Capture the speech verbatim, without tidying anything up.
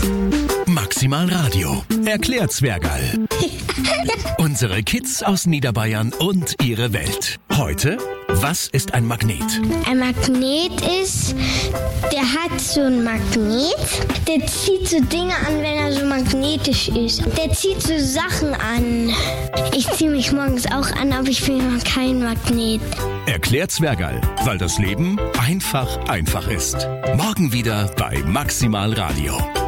Maximal Radio. Erklärt Zwergerl. Unsere Kids aus Niederbayern und ihre Welt. Heute, was ist ein Magnet? Ein Magnet ist, der hat so ein Magnet, der zieht so Dinge an, wenn er so magnetisch ist. Der zieht so Sachen an. Ich ziehe mich morgens auch an, aber ich bin noch kein Magnet. Erklärt Zwergerl, weil das Leben einfach einfach ist. Morgen wieder bei Maximal Radio.